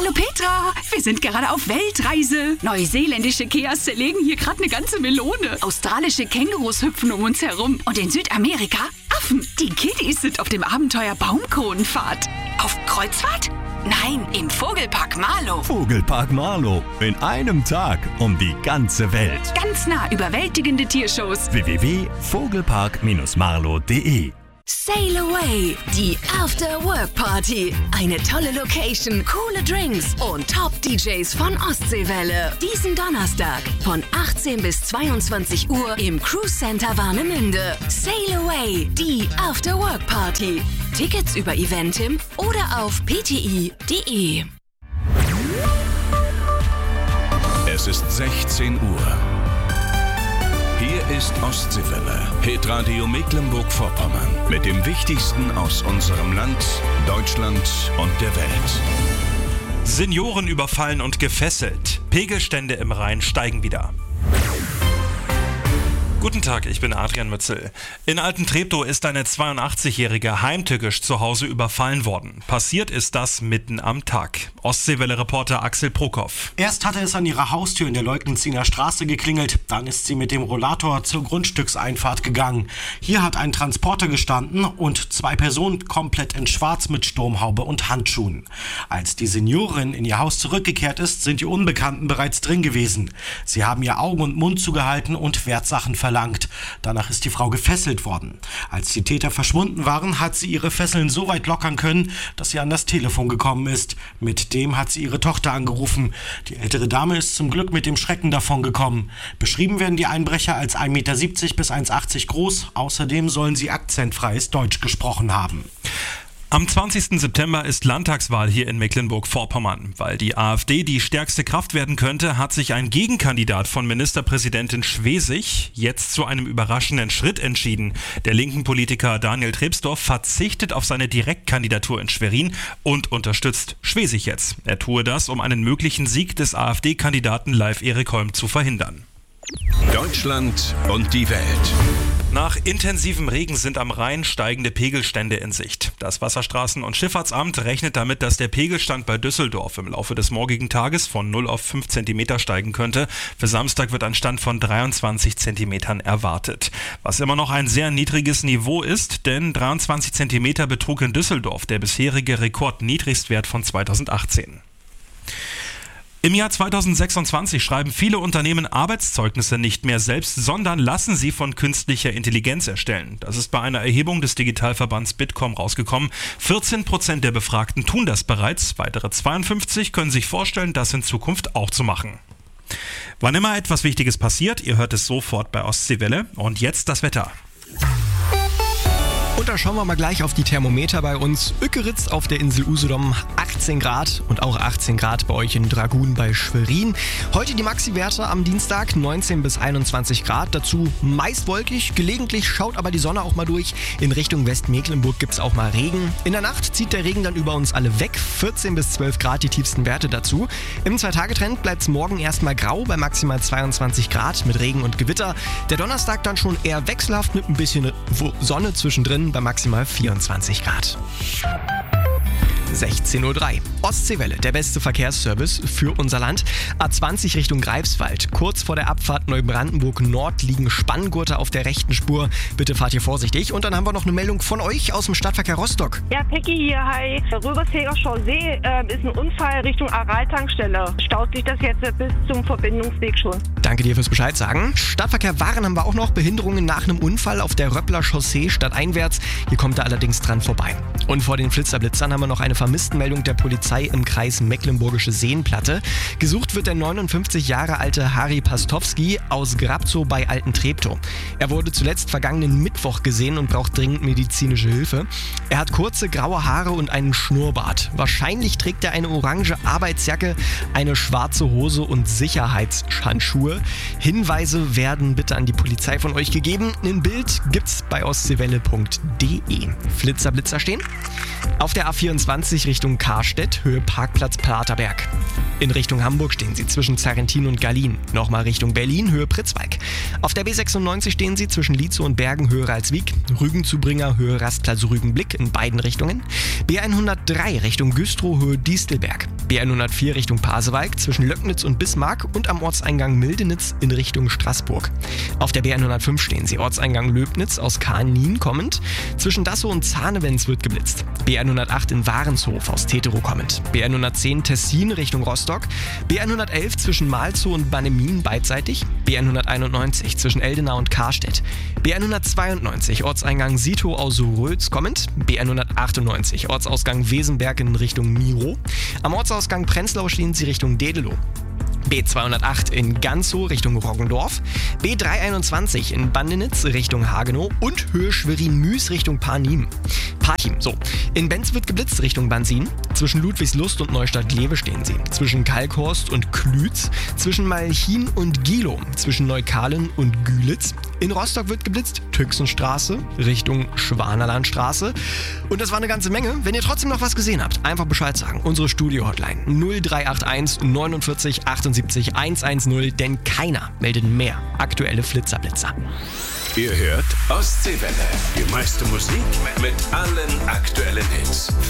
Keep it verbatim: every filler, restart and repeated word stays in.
Hallo Petra, wir sind gerade auf Weltreise. Neuseeländische Keas zerlegen hier gerade eine ganze Melone. Australische Kängurus hüpfen um uns herum. Und in Südamerika Affen. Die Kiddies sind auf dem Abenteuer Baumkronenfahrt. Auf Kreuzfahrt? Nein, im Vogelpark Marlow. Vogelpark Marlow. In einem Tag um die ganze Welt. Ganz nah überwältigende Tiershows. w w w punkt vogelpark marlow punkt de Sail Away, die After-Work-Party. Eine tolle Location, coole Drinks und Top-D Js von Ostseewelle. Diesen Donnerstag von achtzehn bis zweiundzwanzig Uhr im Cruise Center Warnemünde. Sail Away, die After-Work-Party. Tickets über Eventim oder auf p t i punkt d e. Es ist sechzehn Uhr. Hier ist Ostseewelle, Hitradio Mecklenburg-Vorpommern. Mit dem Wichtigsten aus unserem Land, Deutschland und der Welt. Senioren überfallen und gefesselt. Pegelstände im Rhein steigen wieder. Guten Tag, ich bin Adrian Mützel. In Altentreptow ist eine zweiundachtzigjährige heimtückisch zu Hause überfallen worden. Passiert ist das mitten am Tag. Ostseewelle-Reporter Axel Prokop. Erst hatte es an ihrer Haustür in der Leugnenziner Straße geklingelt. Dann ist sie mit dem Rollator zur Grundstückseinfahrt gegangen. Hier hat ein Transporter gestanden und zwei Personen komplett in Schwarz mit Sturmhaube und Handschuhen. Als die Seniorin in ihr Haus zurückgekehrt ist, sind die Unbekannten bereits drin gewesen. Sie haben ihr Augen und Mund zugehalten und Wertsachen verlangt. Danach ist die Frau gefesselt worden. Als die Täter verschwunden waren, hat sie ihre Fesseln so weit lockern können, dass sie an das Telefon gekommen ist. Mit dem hat sie ihre Tochter angerufen. Die ältere Dame ist zum Glück mit dem Schrecken davon gekommen. Beschrieben werden die Einbrecher als ein Meter siebzig bis eins Komma achtzig groß. Außerdem sollen sie akzentfreies Deutsch gesprochen haben. Am zwanzigsten September ist Landtagswahl hier in Mecklenburg-Vorpommern. Weil die AfD die stärkste Kraft werden könnte, hat sich ein Gegenkandidat von Ministerpräsidentin Schwesig jetzt zu einem überraschenden Schritt entschieden. Der linken Politiker Daniel Trebsdorf verzichtet auf seine Direktkandidatur in Schwerin und unterstützt Schwesig jetzt. Er tue das, um einen möglichen Sieg des AfD-Kandidaten Leif Erik Holm zu verhindern. Deutschland und die Welt. Nach intensivem Regen sind am Rhein steigende Pegelstände in Sicht. Das Wasserstraßen- und Schifffahrtsamt rechnet damit, dass der Pegelstand bei Düsseldorf im Laufe des morgigen Tages von null auf fünf Zentimeter steigen könnte. Für Samstag wird ein Stand von dreiundzwanzig Zentimetern erwartet. Was immer noch ein sehr niedriges Niveau ist, denn dreiundzwanzig Zentimeter betrug in Düsseldorf der bisherige Rekordniedrigstwert von zweitausendachtzehn. Im Jahr zweitausendsechsundzwanzig schreiben viele Unternehmen Arbeitszeugnisse nicht mehr selbst, sondern lassen sie von künstlicher Intelligenz erstellen. Das ist bei einer Erhebung des Digitalverbands Bitkom rausgekommen. vierzehn Prozent der Befragten tun das bereits. Weitere zweiundfünfzig können sich vorstellen, das in Zukunft auch zu machen. Wann immer etwas Wichtiges passiert, ihr hört es sofort bei Ostseewelle. Und jetzt das Wetter. Und da schauen wir mal gleich auf die Thermometer bei uns. Ückeritz auf der Insel Usedom achtzehn Grad und auch achtzehn Grad bei euch in Dragun bei Schwerin. Heute die Maxi-Werte am Dienstag neunzehn bis einundzwanzig Grad. Dazu meist wolkig, gelegentlich schaut aber die Sonne auch mal durch. In Richtung Westmecklenburg gibt es auch mal Regen. In der Nacht zieht der Regen dann über uns alle weg. vierzehn bis zwölf Grad die tiefsten Werte dazu. Im Zwei-Tage-Trend bleibt es morgen erstmal grau bei maximal zweiundzwanzig Grad mit Regen und Gewitter. Der Donnerstag dann schon eher wechselhaft mit ein bisschen Sonne zwischendrin bei maximal vierundzwanzig Grad. sechzehn Uhr drei. Ostseewelle, der beste Verkehrsservice für unser Land. A zwanzig Richtung Greifswald. Kurz vor der Abfahrt Neubrandenburg Nord liegen Spanngurte auf der rechten Spur. Bitte fahrt hier vorsichtig. Und dann haben wir noch eine Meldung von euch aus dem Stadtverkehr Rostock. Ja, Peggy hier, hi. Röbersäger Chaussee äh, ist ein Unfall Richtung Aral-Tankstelle. Staut sich das jetzt bis zum Verbindungsweg schon. Danke dir fürs Bescheid sagen. Stadtverkehr Waren haben wir auch noch. Behinderungen nach einem Unfall auf der Röppler Chaussee stadteinwärts. Hier kommt er allerdings dran vorbei. Und vor den Flitzerblitzern haben wir noch eine Vermisstenmeldung der Polizei im Kreis Mecklenburgische Seenplatte. Gesucht wird der neunundfünfzig Jahre alte Harry Pastowski aus Grabzow bei Altentreptow. Er wurde zuletzt vergangenen Mittwoch gesehen und braucht dringend medizinische Hilfe. Er hat kurze graue Haare und einen Schnurrbart. Wahrscheinlich trägt er eine orange Arbeitsjacke, eine schwarze Hose und Sicherheitshandschuhe. Hinweise werden bitte an die Polizei von euch gegeben. Ein Bild gibt's bei ostseewelle punkt de. Flitzerblitzer stehen. Auf der A vierundzwanzig Richtung Karstedt, Höhe Parkplatz Platerberg. In Richtung Hamburg stehen sie zwischen Zarrentin und Gallien. Nochmal Richtung Berlin, Höhe Pritzwalk. Auf der B sechsundneunzig stehen sie zwischen Lietzow und Bergen, Höhe Ralswiek. Rügenzubringer, Höhe Rastplatz Rügenblick in beiden Richtungen. B hundertdrei Richtung Güstrow, Höhe Distelberg. B hundertvier Richtung Pasewalk zwischen Löcknitz und Bismarck und am Ortseingang Mildenitz in Richtung Straßburg. Auf der B hundertfünf stehen Sie Ortseingang Löbnitz aus Kahnin kommend. Zwischen Dassow und Zahnewens wird geblitzt. B hundertacht in Warenshof aus Teterow kommend. B hundertzehn Tessin Richtung Rostock. B hundertelf zwischen Malzow und Bannemin beidseitig. B hunderteinundneunzig zwischen Eldenau und Karstedt. B hundertzweiundneunzig Ortseingang Sitow aus Rötz kommend. B hundertachtundneunzig Ortsausgang Wesenberg in Richtung Miro. Am Ortsausgang Prenzlau stehen Sie Richtung Dedelow. B zweihundertacht in Ganzow Richtung Roggendorf, B dreihunderteinundzwanzig in Bandenitz Richtung Hagenow und Höhe Schwerin-Müs Richtung Parnim. Parchim, so. In Benz wird geblitzt Richtung Bansin. Zwischen Ludwigslust und Neustadt-Glewe stehen Sie. Zwischen Kalkhorst und Klütz. Zwischen Malchin und Gilow. Zwischen Neukalen und Gülitz. In Rostock wird geblitzt Tüxenstraße Richtung Schwanerlandstraße. Und das war eine ganze Menge. Wenn ihr trotzdem noch was gesehen habt, einfach Bescheid sagen. Unsere Studio-Hotline null drei acht eins neunundvierzig achtundsiebzig hundertzehn, denn keiner meldet mehr aktuelle Flitzerblitzer. Ihr hört Ostseewelle. Die meiste Musik mit allen aktuellen Hits.